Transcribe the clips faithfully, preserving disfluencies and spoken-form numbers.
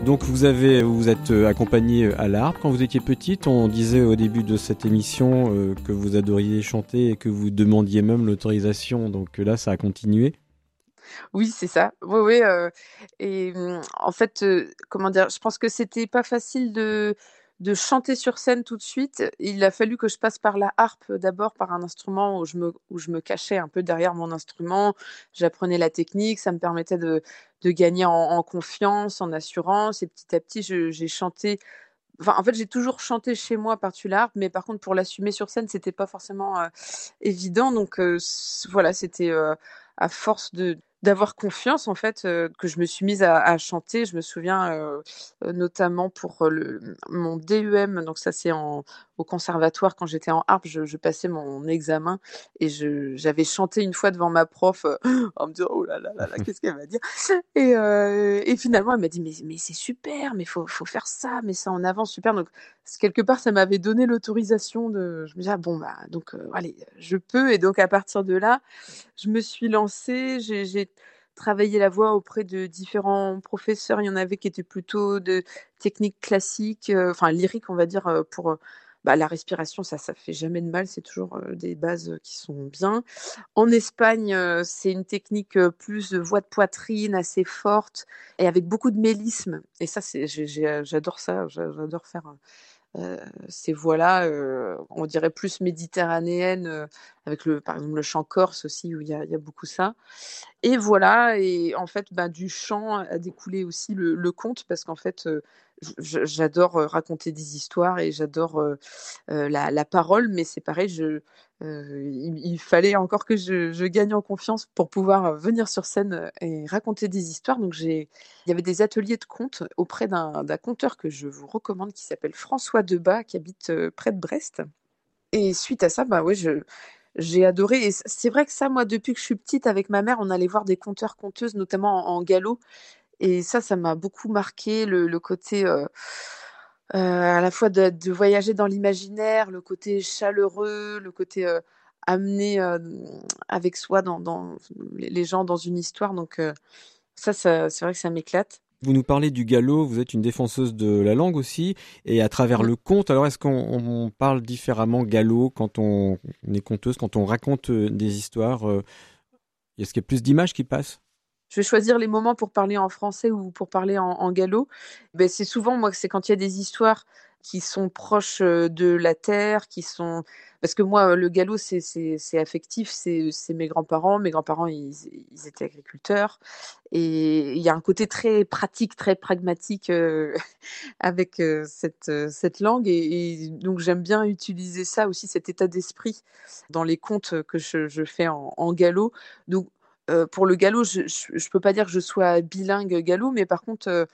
Donc vous avez, vous êtes accompagnée à l'harpe quand vous étiez petite. On disait au début de cette émission euh, que vous adoriez chanter et que vous demandiez même l'autorisation. Donc là, ça a continué. Oui, c'est ça. Oui, oui. Euh, et hum, en fait, euh, comment dire, je pense que c'était pas facile de, de chanter sur scène tout de suite. Il a fallu que je passe par la harpe d'abord, par un instrument où je me, où je me cachais un peu derrière mon instrument. J'apprenais la technique, ça me permettait de, de gagner en, en confiance, en assurance. Et petit à petit, je- j'ai chanté. Enfin, en fait, j'ai toujours chanté chez moi par-dessus la harpe, mais par contre, pour l'assumer sur scène, c'était pas forcément euh, évident. Donc, euh, c- voilà, c'était euh, à force de d'avoir confiance, en fait, euh, que je me suis mise à, à chanter. Je me souviens euh, euh, notamment pour euh, le, mon D E M, donc ça, c'est en, au conservatoire, quand j'étais en harpe, je, je passais mon examen et je, j'avais chanté une fois devant ma prof euh, en me disant, oh là là là là, qu'est-ce qu'elle va dire? Et, euh, et finalement, elle m'a dit, mais, mais c'est super, mais faut, faut faire ça, mais ça en avance, super. Donc, c- quelque part, ça m'avait donné l'autorisation de. Je me disais, ah bon, bah, donc, euh, allez, je peux. Et donc, à partir de là, je me suis lancée. J'ai, j'ai travaillé la voix auprès de différents professeurs. Il y en avait qui étaient plutôt de technique classique, euh, enfin, lyrique, on va dire, euh, pour. euh, bah, la respiration, ça, ça fait jamais de mal. C'est toujours euh, des bases qui sont bien. En Espagne, heu, c'est une technique, heu, plus de voix de poitrine assez forte et avec beaucoup de mélisme et ça, c'est j'ai j'ai j'adore ça, j'a j'adore faire, heu, ces voix-là, heu, on dirait plus méditerranéennes, heu, avec le par exemple, le chant corse aussi où il y a il y a beaucoup ça. Et voilà. Et en fait, bah, du chant a découlé aussi le le conte parce qu'en fait, heu, j j j'adore, heu, raconter des histoires et j'adore, heu heu, la la parole, mais c'est pareil, je, heu, il il fallait encore que je je gagne en confiance pour pouvoir, heu, venir sur scène, heu et raconter des histoires. Donc j'ai il y avait des ateliers de conte auprès d'un d'un conteur que je vous recommande qui s'appelle François Debat, qui habite, heu, près de Brest. Et suite à ça, bah, ouais, je j'ai adoré. Et c c'est vrai que ça, moi, depuis que je suis petite, avec ma mère, on allait voir des conteurs, conteuses, notamment en en galop. Et ça, ça m'a beaucoup marqué le le côté, heu heu, à la fois de de voyager dans l'imaginaire, le côté chaleureux, le côté, heu, amener, hem, avec soi dans dans les les gens dans une histoire. Donc heu, ça ça c'est vrai que ça m'éclate. Vous nous parlez du gallo, vous êtes une défenseuse de la langue aussi, et à travers Mmh. le conte, alors est-ce qu'on on parle différemment gallo quand on est conteuse, quand on raconte euh, des histoires euh, est-ce qu'il y a plus d'images qui passent? Je vais choisir les moments pour parler en français ou pour parler en en gallo. Beh, c'est souvent, moi, c'est quand il y a des histoires qui sont proches, heu, de la terre, qui sont parce que moi, heu, le gallo, c'est c'est c'est affectif, c'est c'est mes grands-parents. Mes grands-parents, ils ils étaient agriculteurs et il y a un côté très pratique, très pragmatique, heu, avec, heu, cette, heu, cette langue. Et et donc j'aime bien utiliser ça aussi, cet état d'esprit dans les contes que je je fais en en gallo. Donc Heu, pour le galop, je je je peux pas dire que je sois bilingue gallo, mais par contre, heu,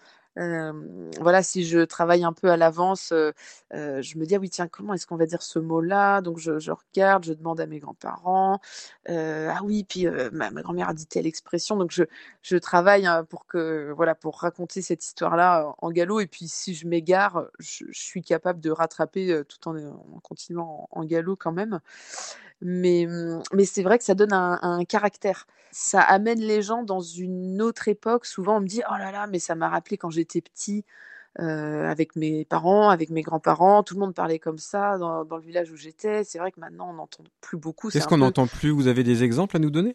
hem, voilà, si je travaille un peu à l'avance, heu heu, je me dis: «Ah oui, tiens, comment est-ce qu'on va dire ce mot-là?» Donc je je regarde, je demande à mes grands-parents, heu: «Ah oui, puis, heu, ma ma grand-mère a dit telle expression». Donc je je travaille, hein, pour que voilà, pour raconter cette histoire-là en en gallo. Et puis si je m'égare, je je suis capable de rattraper, heu, tout en, en continuant en en gallo quand même. Mais, mmh, mais c'est vrai que ça donne un un caractère. Ça amène les gens dans une autre époque. Souvent, on me dit: «Oh là là, mais ça m'a rappelé quand j'étais petit, heu, avec mes parents, avec mes grands-parents, tout le monde parlait comme ça dans dans le village où j'étais». C'est vrai que maintenant, on n'entend plus beaucoup. C'est Qu'est-ce un qu'on peu: n'entend plus? Vous avez des exemples à nous donner?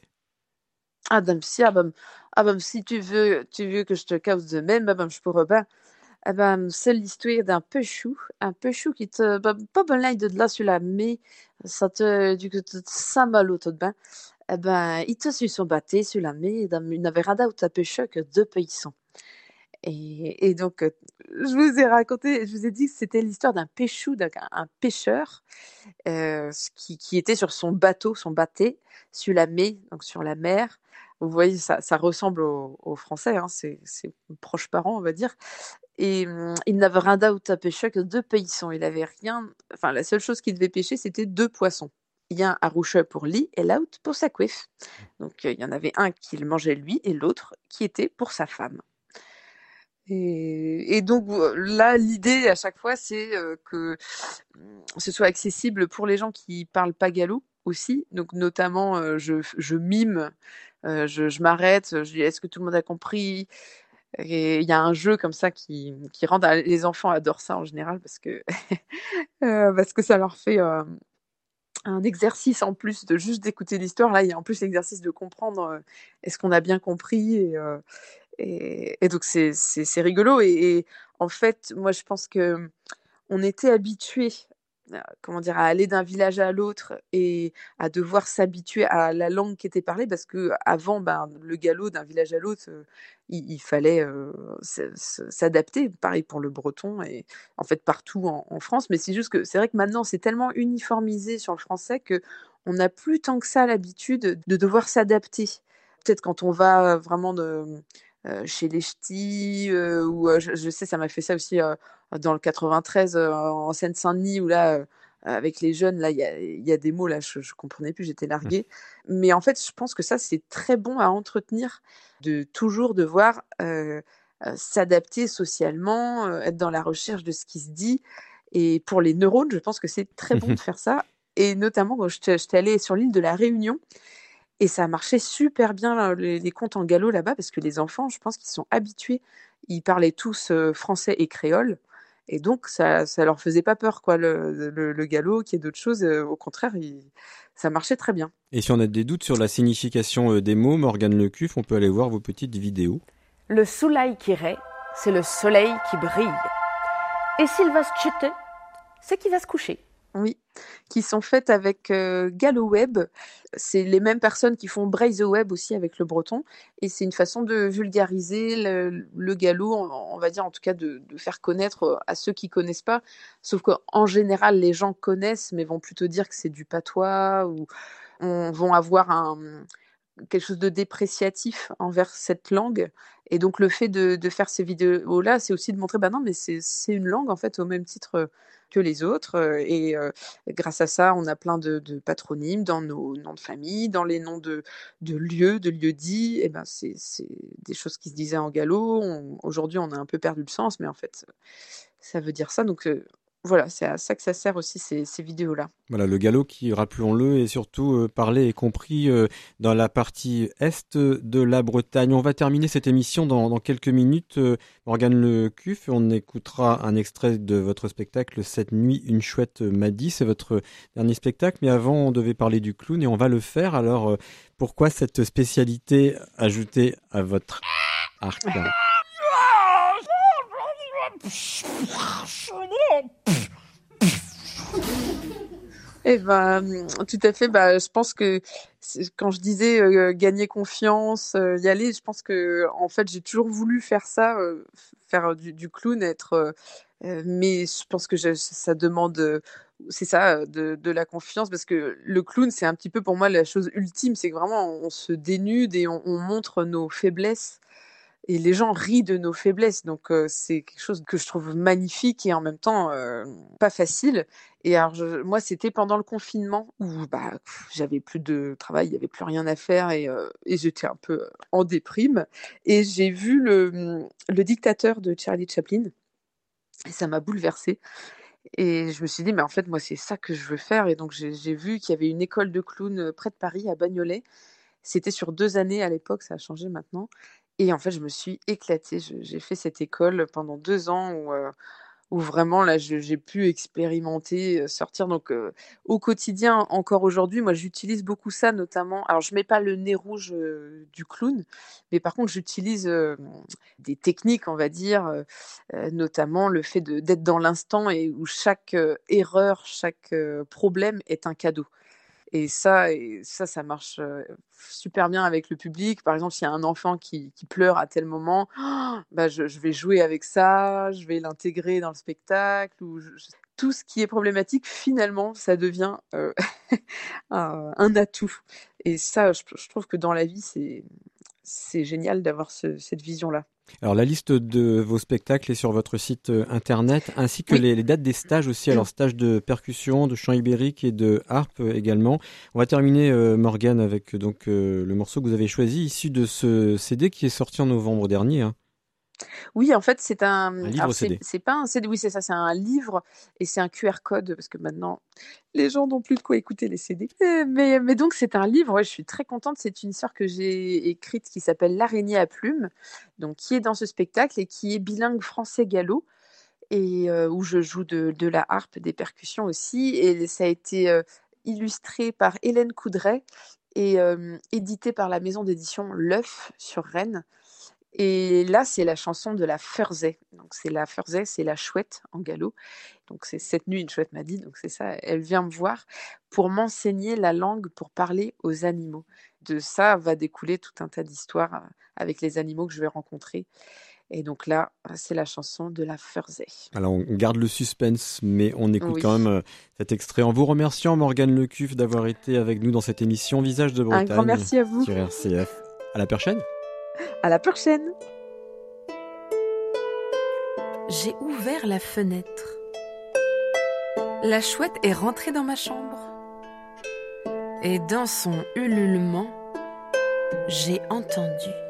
«Ah dame si, ah bam ah bam si tu veux tu veux que je te cause de même, ah bam je pourrais pas». Ah ben, c'est l'histoire d'un pechou, un pechou qui te ben, pas ben là de là sur la mais ça te du que te Saint-Malo tout de ben. Eh ben, il te sur son bateau sur la mer, dans une veranda où tu as pêché que deux paysans. Et, et donc, euh, je vous ai raconté, je vous ai dit que c'était l'histoire d'un pêchou, d'un un pêcheur, euh, qui, qui était sur son bateau, son bateau, sur la mer, donc sur la mer. Vous voyez, ça, ça ressemble au, au français, hein, c'est c'est proche parent, on va dire. Et hum, il n'avait rien d'autre à pêcher que deux paysans. Il avait rien, enfin, la seule chose qu'il devait pêcher, c'était deux poissons. Il y a un arroucheur pour lui et l'autre pour sa coiffe. Donc, euh, il y en avait un qui le mangeait lui et l'autre qui était pour sa femme. Et, et donc euh, là, l'idée à chaque fois, c'est euh, que hum, ce soit accessible pour les gens qui parlent pas gallo aussi. Donc notamment, euh, je, je mime, euh, je, je m'arrête, je dis est-ce que tout le monde a compris? Et il y a un jeu comme ça qui, qui rend... Les enfants adorent ça en général parce que, euh, parce que ça leur fait euh, un exercice en plus de juste d'écouter l'histoire. Là, il y a en plus l'exercice de comprendre euh, est-ce qu'on a bien compris. Et, euh, et, et donc, c'est, c'est, c'est rigolo. Et, et en fait, moi, je pense que on était habitués, euh, comment dire, à aller d'un village à l'autre et à devoir s'habituer à la langue qui était parlée parce que avant, ben, le gallo d'un village à l'autre, euh, il, il fallait euh, s'adapter. Pareil pour le breton et en fait partout en, en France. Mais c'est juste que c'est vrai que maintenant c'est tellement uniformisé sur le français que on n'a plus tant que ça l'habitude de devoir s'adapter. Peut-être quand on va vraiment de euh, chez les ch'tis, euh, ou euh, je, je sais, ça m'a fait ça aussi euh, dans le quatre-vingt-treize, euh, en Seine-Saint-Denis, où là, euh, avec les jeunes, là, il y a, y a des mots, là, je, je comprenais plus, j'étais larguée. Mais en fait, je pense que ça, c'est très bon à entretenir, de toujours devoir euh, euh, s'adapter socialement, euh, être dans la recherche de ce qui se dit. Et pour les neurones, je pense que c'est très bon de faire ça. Et notamment, quand j'étais, j'étais allée sur l'île de la Réunion, et ça marchait super bien, là, les, les contes en gallo là-bas, parce que les enfants, je pense qu'ils sont habitués. Ils parlaient tous euh, français et créole. Et donc, ça ça leur faisait pas peur, quoi, le, le, le gallo, qu'il y ait d'autres choses. Euh, au contraire, il- ça marchait très bien. Et si on a des doutes sur la signification euh, des mots, Morgane Lecuffe, on peut aller voir vos petites vidéos. Le soleil qui rait, c'est le soleil qui brille. Et s'il va se jeter, c'est qu'il va se coucher. Oui, qui sont faites avec euh, GalloWeb. C'est les mêmes personnes qui font Braise the Web aussi avec le breton. Et c'est une façon de vulgariser le, le gallo, on, on va dire en tout cas de, de faire connaître à ceux qui connaissent pas. Sauf qu'en général, les gens connaissent, mais vont plutôt dire que c'est du patois ou on, vont avoir un, quelque chose de dépréciatif envers cette langue. Et donc le fait de, de faire ces vidéos-là, c'est aussi de montrer, bah non, mais c'est, c'est une langue en fait au même titre que les autres. Et euh, grâce à ça, on a plein de, de patronymes dans nos noms de famille, dans les noms de, de lieux, de lieux dits. Et ben c'est, c'est des choses qui se disaient en gallo. On, aujourd'hui, on a un peu perdu le sens, mais en fait, ça veut dire ça. Donc euh, voilà, c'est à ça que ça sert aussi ces, ces vidéos-là. Voilà, le gallo qui, rappelons-le, est surtout euh, parlé et compris euh, dans la partie est de la Bretagne. On va terminer cette émission dans, dans quelques minutes. Euh, Morgane Lecuffe, on écoutera un extrait de votre spectacle « Cette nuit, une chouette m'a dit ». C'est votre dernier spectacle, mais avant, on devait parler du clown et on va le faire. Alors, euh, pourquoi cette spécialité ajoutée à votre arc là? Eh ben, tout à fait. Bah, je pense que quand je disais euh, gagner confiance, euh, y aller, je pense que en fait, j'ai toujours voulu faire ça, euh, faire du, du clown, être. Euh, euh, mais je pense que je- ça demande, euh, c'est ça, euh, de, de la confiance, parce que le clown, c'est un petit peu pour moi la chose ultime. C'est que vraiment, on se dénude et on, on montre nos faiblesses. Et les gens rient de nos faiblesses, donc euh, c'est quelque chose que je trouve magnifique et en même temps euh, pas facile. Et alors je, moi, c'était pendant le confinement où bah pff, j'avais plus de travail, il y avait plus rien à faire et, euh, et j'étais un peu en déprime. Et j'ai vu le, le dictateur de Charlie Chaplin et ça m'a bouleversée. Et je me suis dit, mais en fait, moi, c'est ça que je veux faire. Et donc j'ai j'ai vu qu'il y avait une école de clown près de Paris, à Bagnolet. C'était sur deux années à l'époque, ça a changé maintenant. Et en fait, je me suis éclatée. Je j'ai fait cette école pendant deux ans où, heu, où vraiment là, je j'ai pu expérimenter, heu, sortir donc heu, au quotidien, encore aujourd'hui, moi, j'utilise beaucoup ça notamment alors je mets pas le nez rouge, heu, du clown, mais par contre, j'utilise, hem, des techniques, on va dire, heu heu, notamment le fait de d'être dans l'instant et où chaque, heu, erreur, chaque, heu, problème est un cadeau. Et ça et ça, ça marche, heu, super bien avec le public. Par exemple, s'il y a un enfant qui qui pleure à tel moment, bah, je je vais jouer avec ça, je vais l'intégrer dans le spectacle ou je je tout ce qui est problématique, finalement, ça devient, heu, un un atout et ça, je je trouve que dans la vie, c'est c'est génial d'avoir ce cette vision-là. Alors la liste de vos spectacles est sur votre site euh, internet, ainsi que Oui. les, les dates des stages aussi, alors stage de percussion, de chant ibérique et de harpe euh, également. On va terminer euh, Morgane avec euh, donc euh, le morceau que vous avez choisi, issu de ce C D qui est sorti en novembre dernier. Hein. Oui, en fait, c'est un Un livre alors c'est C D. c'est pas un C D, oui, c'est ça, c'est un livre et c'est un Q R code parce que maintenant, les gens n'ont plus de quoi écouter les C D. Heu, mais mais donc c'est un livre, ouais, je suis très contente. C'est une histoire que j'ai écrite qui s'appelle «L'araignée à plumes», donc qui est dans ce spectacle et qui est bilingue français-gallo et heu, où je joue de de la harpe, des percussions aussi et ça a été, heu, illustré par Hélène Coudray et hem, édité par la maison d'édition L'Œuf sur Rennes. Et là, c'est la chanson de la Fursey. Donc c'est la Fursey, c'est la chouette en gallo. Donc c'est cette nuit, une chouette m'a dit, donc c'est ça, elle vient me voir pour m'enseigner la langue pour parler aux animaux. De ça va découler tout un tas d'histoires, heu, avec les animaux que je vais rencontrer. Et donc là, c'est la chanson de la Fursey. Alors, on garde le suspense, mais on écoute Oui. quand même euh, cet extrait en vous remerciant, Morgane Lecuffe, d'avoir été avec nous dans cette émission Visage de Un grand Bretagne merci à vous. sur R C F. À la prochaine. À la prochaine. J'ai ouvert la fenêtre. La chouette est rentrée dans ma chambre. Et dans son ululement, j'ai entendu